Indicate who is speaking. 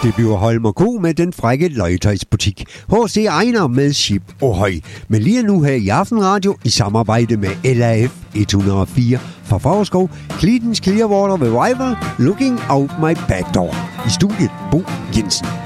Speaker 1: Det bliver Holm & Co. med den frække legetøjsbutik. H.C. Ejner med Ship Ohøj. Men lige nu her i Aftenradio i samarbejde med LAF 104 fra Favrskov, Cleatons Clearwater Revival, Looking Out My Back Door. I studiet Bo Jensen.